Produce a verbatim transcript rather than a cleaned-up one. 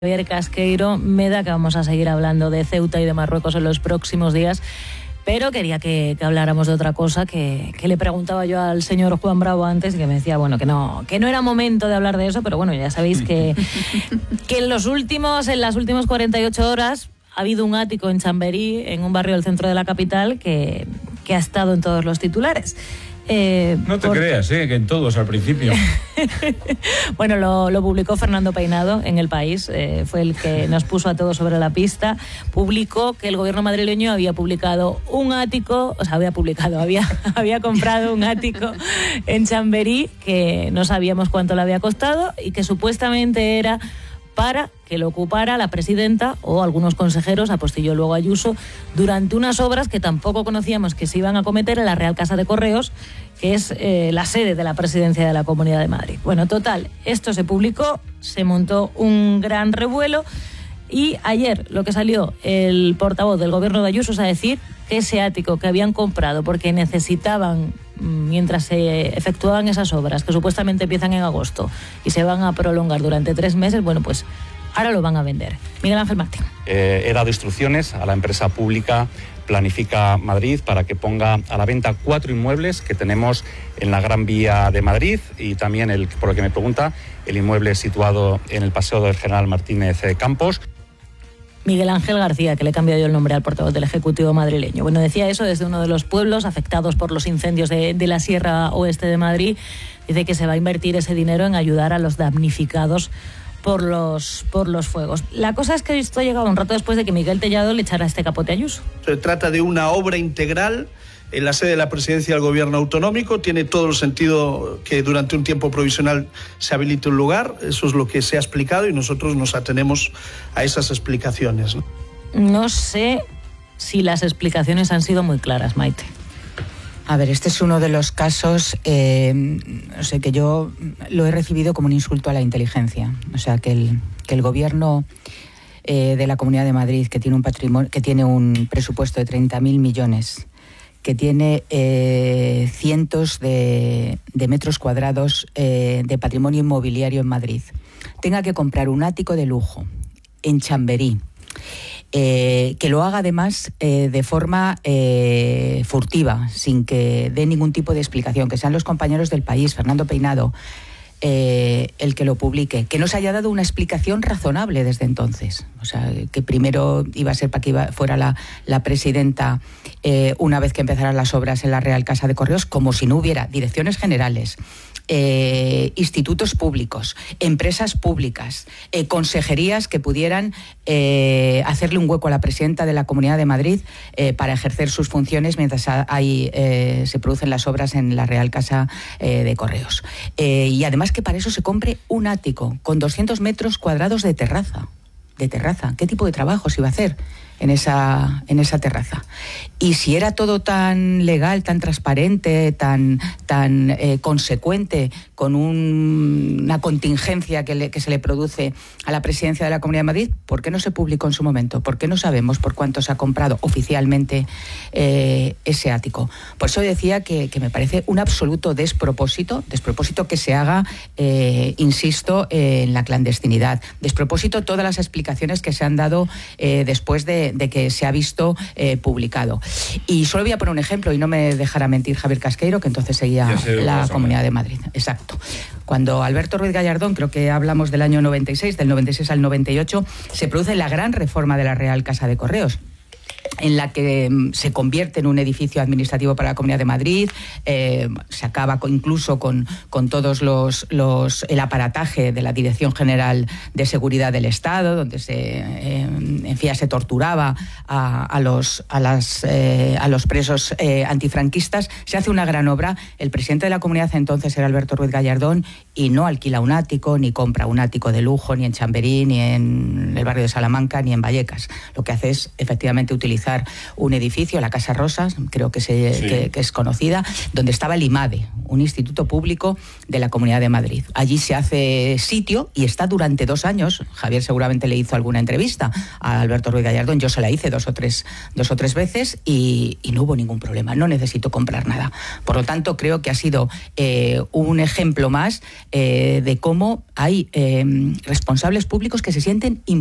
Javier Casqueiro, me da que vamos a seguir hablando de Ceuta y de Marruecos en los próximos días, pero quería que, que habláramos de otra cosa que, que le preguntaba yo al señor Juan Bravo antes y que me decía, bueno, que no, que no era momento de hablar de eso, pero bueno, ya sabéis que, que en los últimos, en las últimas cuarenta y ocho horas ha habido un ático en Chamberí, en un barrio del centro de la capital, que, que ha estado en todos los titulares. Eh, no te por... creas, eh, que en todos al principio. Bueno, lo, lo publicó Fernando Peinado en El País, eh, fue el que nos puso a todos sobre la pista. Publicó que el gobierno madrileño había publicado un ático, o sea, había publicado, había, había comprado un ático en Chamberí, que no sabíamos cuánto le había costado y que supuestamente era para que lo ocupara la presidenta o algunos consejeros, apostilló luego Ayuso, durante unas obras que tampoco conocíamos que se iban a cometer en la Real Casa de Correos, que es eh, la sede de la presidencia de la Comunidad de Madrid. Bueno, total, esto se publicó, se montó un gran revuelo y ayer lo que salió el portavoz del gobierno de Ayuso es a decir que ese ático que habían comprado porque necesitaban, mientras se efectuaban esas obras, que supuestamente empiezan en agosto y se van a prolongar durante tres meses, bueno, pues ahora lo van a vender. Miguel Ángel Martín. Eh, he dado instrucciones a la empresa pública Planifica Madrid para que ponga a la venta cuatro inmuebles que tenemos en la Gran Vía de Madrid y también, el, por lo que me pregunta, el inmueble situado en el Paseo del General Martínez Campos. Miguel Ángel García, que le he cambiado yo el nombre al portavoz del Ejecutivo madrileño. Bueno, decía eso desde uno de los pueblos afectados por los incendios de, de la Sierra Oeste de Madrid. Dice que se va a invertir ese dinero en ayudar a los damnificados por los, por los fuegos. La cosa es que esto ha llegado un rato después de que Miguel Tellado le echara este capote a Ayuso. Se trata de una obra integral en la sede de la presidencia del gobierno autonómico. Tiene todo el sentido que durante un tiempo provisional se habilite un lugar. Eso es lo que se ha explicado y nosotros nos atenemos a esas explicaciones. No, no sé si las explicaciones han sido muy claras, Maite. A ver, este es uno de los casos, eh, no sé, que yo lo he recibido como un insulto a la inteligencia. O sea, que el, que el gobierno eh, de la Comunidad de Madrid, que tiene un patrimonio, que tiene un presupuesto de treinta mil millones, que tiene eh, cientos de, de metros cuadrados eh, de patrimonio inmobiliario en Madrid, tenga que comprar un ático de lujo en Chamberí, eh, que lo haga además eh, de forma eh, furtiva, sin que dé ningún tipo de explicación, que sean los compañeros del País, Fernando Peinado, Eh, el que lo publique, que no se haya dado una explicación razonable desde entonces. O sea, que primero iba a ser para que iba, fuera la, la presidenta eh, una vez que empezaran las obras en la Real Casa de Correos, como si no hubiera direcciones generales, eh, institutos públicos, empresas públicas, eh, consejerías que pudieran eh, hacerle un hueco a la presidenta de la Comunidad de Madrid eh, para ejercer sus funciones mientras hay, eh, se producen las obras en la Real Casa eh, de Correos. Eh, y además que para eso se compre un ático con doscientos metros cuadrados de terraza. De terraza. ¿Qué tipo de trabajo se iba a hacer en esa, en esa terraza? Y si era todo tan legal, tan transparente, tan, tan eh, consecuente con un, una contingencia que, le, que se le produce a la presidencia de la Comunidad de Madrid, ¿por qué no se publicó en su momento? ¿Por qué no sabemos por cuánto se ha comprado oficialmente eh, ese ático? Por eso decía que, que me parece un absoluto despropósito, despropósito que se haga, eh, insisto, eh, en la clandestinidad. Despropósito todas las explicaciones que se han dado eh, después de, de que se ha visto eh, publicado. Y solo voy a poner un ejemplo, y no me dejará mentir Javier Casqueiro, que entonces seguía la Comunidad de Madrid. Exacto. Cuando Alberto Ruiz Gallardón, creo que hablamos del año noventa y seis, del noventa y seis al noventa y ocho, se produce la gran reforma de la Real Casa de Correos, en la que se convierte en un edificio administrativo para la Comunidad de Madrid, eh, se acaba con, incluso con, con todos los, los el aparataje de la Dirección General de Seguridad del Estado, donde se, eh, en fin, se torturaba a, a, los, a, las, eh, a los presos eh, antifranquistas. Se hace una gran obra. El presidente de la Comunidad entonces era Alberto Ruiz Gallardón y no alquila un ático, ni compra un ático de lujo, ni en Chamberí, ni en el barrio de Salamanca, ni en Vallecas. Lo que hace es, efectivamente, utilizar utilizar un edificio, la Casa Rosa, creo que, se, sí. que, que es conocida, donde estaba el IMADE, un instituto público de la Comunidad de Madrid. Allí se hace sitio y está durante dos años. Javier seguramente le hizo alguna entrevista a Alberto Ruiz Gallardón, yo se la hice dos o tres, dos o tres veces y, y no hubo ningún problema, no necesito comprar nada. Por lo tanto, creo que ha sido eh, un ejemplo más eh, de cómo hay eh, responsables públicos que se sienten